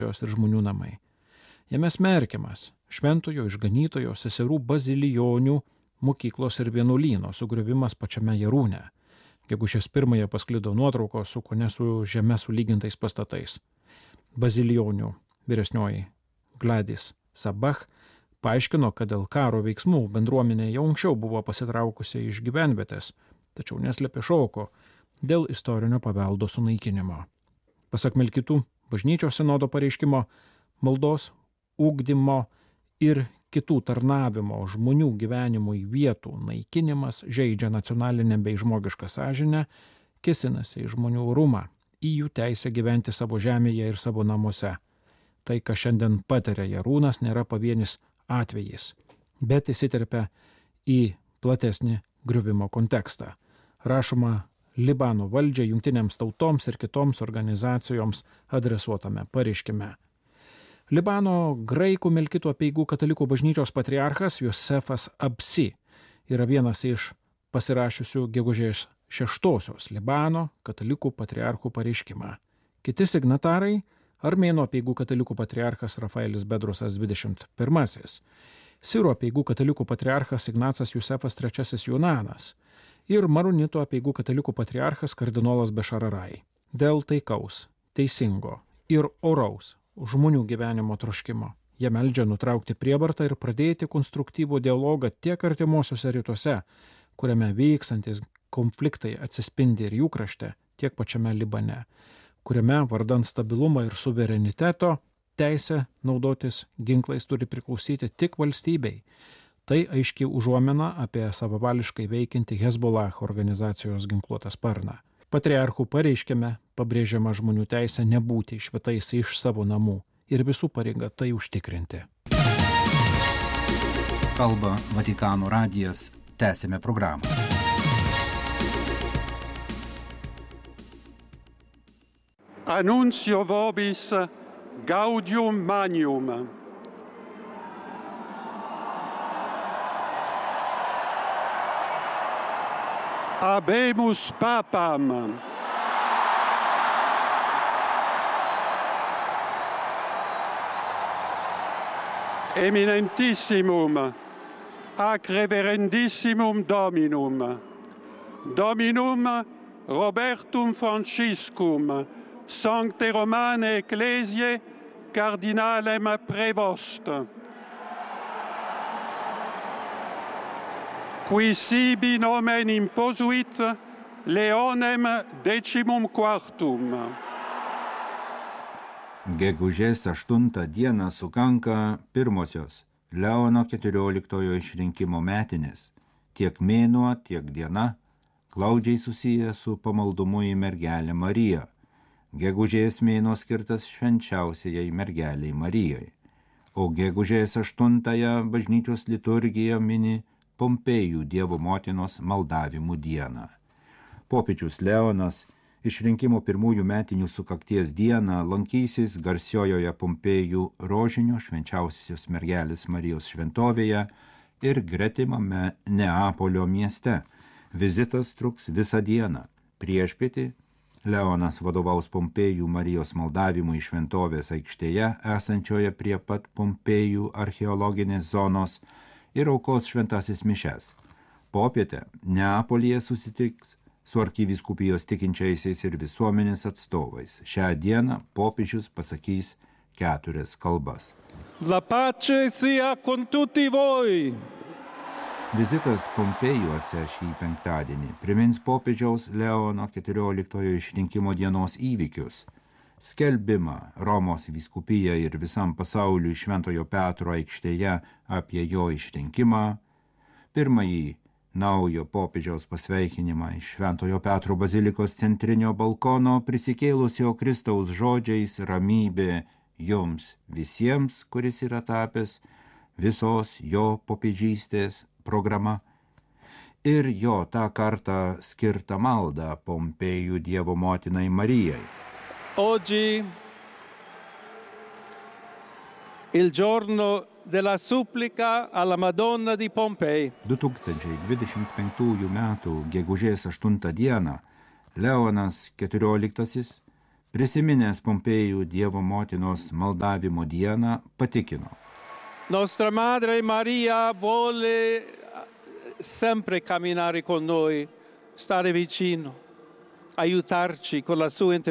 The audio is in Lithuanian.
ir žmonių namai. Jame smerkiamas šventojo išganytojo seserų bazilijonių mokyklos ir vienuolyno sugriuvimas pačiame Jarūne. Gegužės 1 pasklido nuotraukos su kone su žeme sulygintais pastatais. Bazilijonių vyresnioji Gladys Sabach paaiškino, kad dėl karo veiksmų bendruomenė jau anksčiau buvo pasitraukusi iš gyvenvietės, tačiau neslėpė šoko dėl istorinio paveldo sunaikinimo. Pasak Melkitų bažnyčios sinodo pareiškimo, maldos, ugdymo ir kitų tarnavimo žmonių gyvenimui vietų naikinimas žeidžia nacionalinę bei žmogišką sąžinę, kėsinasi į žmonių orumą, į jų teisę gyventi savo žemėje ir savo namuose. Tai, ką šiandien patiria Jarūnas, nėra pavienis atvejis, bet įsiterpia į platesnį griuvimo kontekstą. Rašoma Libano valdžiai, jungtinėms tautoms ir kitoms organizacijoms adresuotame pareiškime. Libano graikų Melkitų apeigų katalikų bažnyčios patriarchas Josefas Absi yra vienas iš pasirašiusių gegužės 6 Libano katalikų patriarchų pareiškimą. Kiti signatarai - Armėnų apeigų katalikų patriarchas Rafaelis Bedrosas 21, Sirų apeigų katalikų patriarchas Ignacas Jusefas III Junanas ir Maronitų apeigų katalikų patriarchas kardinolas Bešararai. Dėl taikaus, teisingo ir oraus žmonių gyvenimo troškimo. Jie meldžia nutraukti prievartą ir pradėti konstruktyvų dialogą tiek artimuosiuose rytuose, kuriame vykstantis konfliktai atsispindi ir jų krašte, tiek pačiame Libane, kuriame vardant stabilumo ir suvereniteto teisė naudotis ginklais turi priklausyti tik valstybei. Tai aiškiai užuomina apie savavališkai veikiantį Hezbollah organizacijos ginkluotą sparną. Patriarchų pareiškime pabrėžiama žmonių teisė nebūti išvetais iš savo namų ir visų pareiga tai užtikrinti. Kalba Vatikano radijas, tęsime programą. Annuncio vobis gaudium magnum. Habemus papam. Eminentissimum, ac reverendissimum Dominum, Dominum Robertum Franciscum, Sancte Romane Ecclesiae Cardinalem Prevost, qui sibi nomen imposuit Leonem XIV. Gegužės 8 dieną sukanka pirmosios Leono 14 išrinkimo metinės. Tiek mėnuo, tiek diena glaudžiai susiję su pamaldumu į mergelę Mariją. Gegužės mėnuo skirtas švenčiausiai mergeliai Marijai. O gegužės 8 bažnyčios liturgija mini Pompėjų Dievo motinos maldavimų dieną. Popiežius Leonas išrinkimo pirmųjų metinių sukakties dieną lankysis garsiojoje Pompėjų rožinio švenčiausiosios mergelės Marijos šventovėje ir gretimame Neapolio mieste. Vizitas truks visą dieną. Priešpietį Leonas vadovaus Pompėjų Marijos maldavimui šventovės aikštėje esančioje prie pat Pompėjų archeologinės zonos ir aukos šventasis mišes. Popietę Neapolyje susitiks su arkivyskupijos tikinčiaisiais ir visuomenės atstovais. Šią dieną popiežius pasakys 4 kalbas. La pace sia con tutti voi. Vizitas Pompėjuose šį penktadienį primins popiežiaus Leono 14 išrinkimo dienos įvykius. Skelbimą Romos vyskupija ir visam pasauliui Šventojo Petro aikštėje apie jo išrinkimą, pirmąjį naujo popiežiaus pasveikinimą iš Šventojo Petro bazilikos centrinio balkono prisikėlusio Kristaus žodžiais ramybė jums visiems, kuris yra tapęs visos jo popiežystės programa, ir jo tą kartą skirtą maldą Pompėjų Dievo motinai Marijai. Oggi il giorno della supplica alla Madonna di Pompei. 2025 metų gegužės 8 dieną Leonas XIV Prisiminęs Pompėjų Dievo motinos maldavimo dieną, patikino. Nostra Madre Maria vuole sempre camminare con noi, stare vicino, aiutarci con la sua